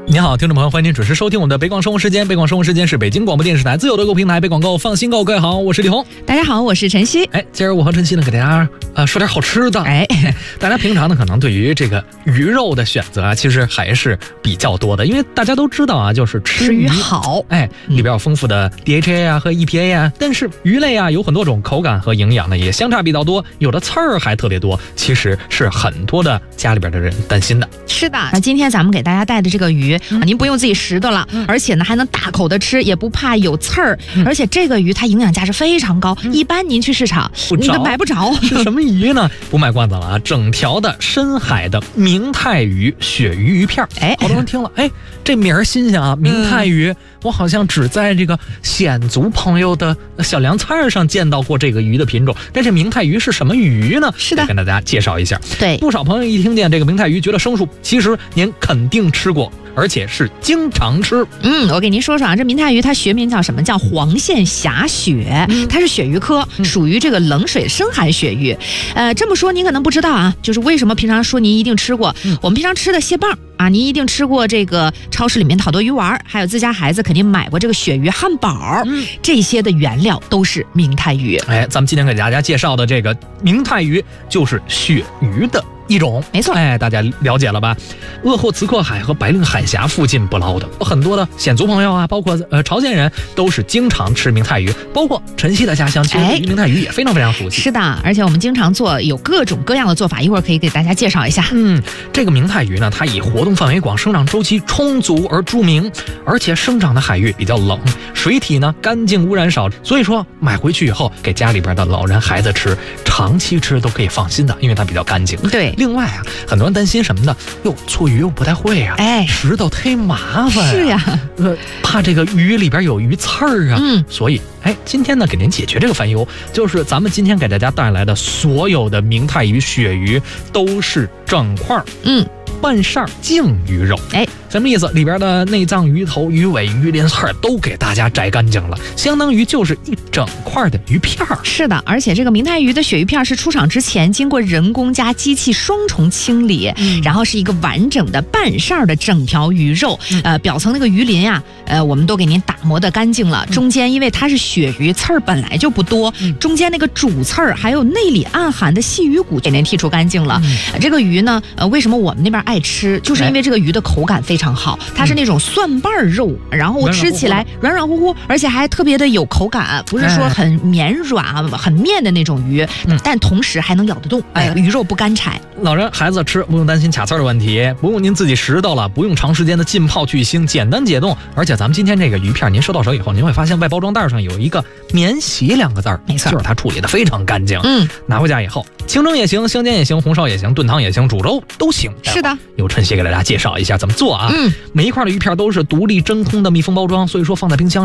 您好，听众朋友，欢迎您准时收听我们的北广生活时间。北广生活时间是北京广播电视台自有的购平台，北广购放心购。各位好，我是李红。 大家好，我是晨曦。 今儿我和晨曦呢给大家说点好吃的。大家平常呢可能对于这个鱼肉的选择啊，其实还是比较多的，因为大家都知道啊，就是吃鱼好， 里边有丰富的 DHA 啊和 EPA 啊，但是鱼类啊有很多种口感和营养呢也相差比较多，有的刺儿还特别多，其实是很多的家里边的人担心的。 是的，那今天咱们给大家带的这个鱼，您不用自己拾掇了，而且呢还能大口的吃，也不怕有刺儿，而且这个鱼它营养价值非常高，一般您去市场你都买不着。 是什么鱼呢？不卖关子了啊，整条的深海的明太鱼鳕鱼鱼片。好多人听了，这名儿新鲜啊，明太鱼，我好像只在这个鲜族朋友的小凉菜上见到过这个鱼的品种。但是明太鱼是什么鱼呢？ 是的， 跟大家介绍一下。 对， 不少朋友一听见这个明太鱼觉得生疏，其实您肯定吃过，而且是经常吃。 我给您说说啊，这明太鱼它学名叫什么？叫黄线霞鳕，它是鳕鱼科，属于这个冷水深海鳕鱼。这么说您可能不知道啊，就是为什么平常说您一定吃过，我们平常吃的蟹棒啊，您一定吃过这个超市里面的好多鱼丸，还有自家孩子肯定买过这个鳕鱼汉堡，这些的原料都是明太鱼。 咱们今天给大家介绍的这个明太鱼就是鳕鱼的一种， 没错。 大家了解了吧？鄂霍次克海和白令海峡附近捕捞的，很多的鲜族朋友啊，包括朝鲜人都是经常吃明太鱼，包括晨曦的家乡，其实对于明太鱼也非常非常熟悉。 是的，而且我们经常做，有各种各样的做法，一会儿可以给大家介绍一下。 这个明太鱼呢，它以活动范围广、生长周期充足而著名，而且生长的海域比较冷，水体呢干净，污染少，所以说买回去以后给家里边的老人孩子吃，长期吃都可以放心的，因为它比较干净。 对。 另外啊，很多人担心什么呢？做鱼又不太会啊，拾掇忒麻烦。 是呀， 怕这个鱼里边有鱼刺儿啊。所以今天呢给您解决这个烦忧，就是咱们今天给大家带来的所有的明太鱼、鳕鱼都是整块半扇净鱼肉。什么意思？里边的内脏、鱼头、鱼尾、鱼鳞刺都给大家摘干净了，相当于就是一整块的鱼片。 是的，而且这个明太鱼的鳕鱼片是出厂之前经过人工加机器双重清理，然后是一个完整的半扇的整条鱼肉。表层那个鱼鳞啊，我们都给您打磨的干净了。中间因为它是鳕鱼，刺儿本来就不多，中间那个主刺儿还有内里暗含的细鱼骨给您剔除干净了。这个鱼呢，为什么我们那边爱吃，就是因为这个鱼的口感非常好，它是那种蒜瓣肉，然后吃起来软软乎乎，而且还特别的有口感，不是说很绵软很面的那种鱼，但同时还能咬得动，鱼肉不干柴。 老人孩子吃不用担心卡刺儿的问题，不用您自己拾掇了，不用长时间的浸泡去腥，简单解冻。而且咱们今天这个鱼片您收到手以后，您会发现外包装袋上有一个免洗2个字， 没错， 就是它处理的非常干净。拿回家以后清蒸也行，香煎也行，红烧也行，炖汤也行，煮粥都行。 是的， 由晨曦给大家介绍一下怎么做啊。每一块的鱼片都是独立真空的密封包装，所以说放在冰箱